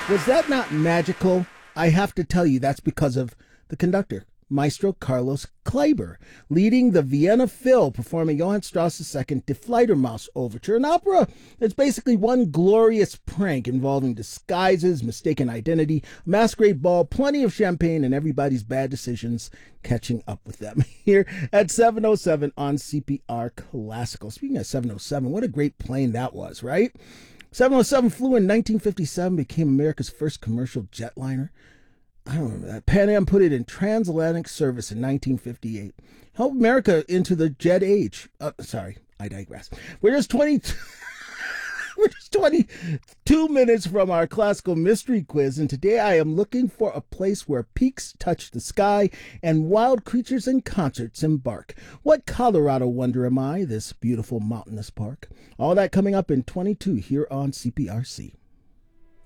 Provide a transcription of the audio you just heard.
Was that not magical? I have to tell you, that's because of the conductor, Maestro Carlos Kleiber, leading the Vienna Phil, performing Johann Strauss's second Die Fledermaus Overture, an opera that's basically one glorious prank involving disguises, mistaken identity, masquerade ball, plenty of champagne, and everybody's bad decisions catching up with them. Here at 7:07 on CPR Classical. Speaking of 7:07, what a great plane that was, right? 707 flew in 1957, became America's first commercial jetliner. I don't remember that. Pan Am put it in transatlantic service in 1958. Helped America into the jet age. Sorry, I digress. We're just 22. We're just 22 minutes from our classical mystery quiz, and today I am looking for a place where peaks touch the sky and wild creatures and concerts embark. What Colorado wonder am I, this beautiful mountainous park? All that coming up in 22 here on CPRC.